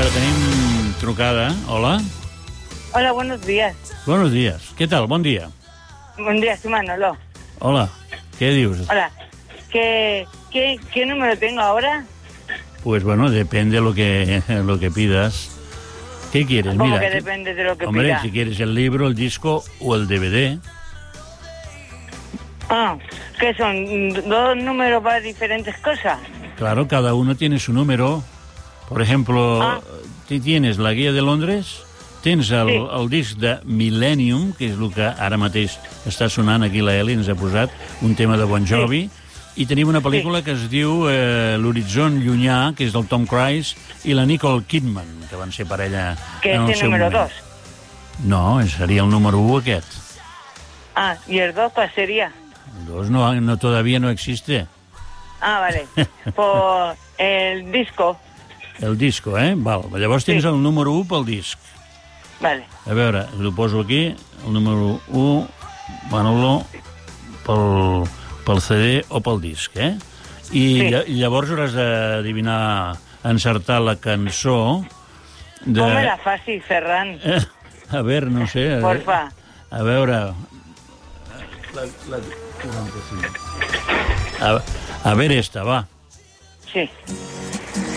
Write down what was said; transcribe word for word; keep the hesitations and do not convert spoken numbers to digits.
tenim trucada. Hola. Hola, buenos días. Buenos días. ¿Qué tal? Buen día. Buen día, soy Manolo. Hola. ¿Qué dius? Hola. ¿Qué, qué, qué número tengo ahora? Pues bueno, depende lo que, lo que pidas. ¿Qué quieres? ¿Cómo Mira, que depende de lo que hombre, pida? si quieres el libro, el disco o el D V D. Ah, ¿qué son? ¿Dos números para diferentes cosas? Claro, cada uno tiene su número. Por ejemplo, Ah. ti tienes la guia de Londres, tens el, Sí. el disc de Millennium, que és el que ara mateix està sonant aquí la Eli, ens ha posat un tema de Bon Jovi, sí. I tenim una pel·lícula sí. que es diu eh, L'horitzon llunyà, que és del Tom Cruise, i la Nicole Kidman, que van ser parella Que en el este seu número moment. dos. No, seria el número u aquest. Ah, ¿y el dos cuál sería? El dos no, no, todavía no existe. Ah, vale. Por el disco. El disco, eh? Val. Llavors tens Sí. el número u pel disc. Vale. A veure, ho poso aquí, el número u, Manolo, pel, pel C D o pel disc, eh? I Sí. ll llavors hauràs d'adivinar, encertar la cançó de... Ponme la fácil, Ferran. Eh, a veure, no sé... A Porfa. A veure... La, la quaranta-cinc. A, a veure esta, va. Sí.